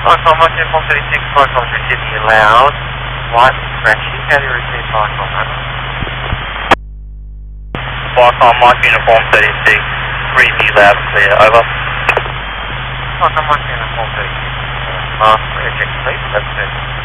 Foxhole Mark Uniform 36, Foxhole to Sydney loud, white, scratchy, how do you receive Foxhole Mark? Foxhole Mark Uniform 36, read me loud and clear, over. Foxhole Mark Uniform 36, mask eject please, that's it.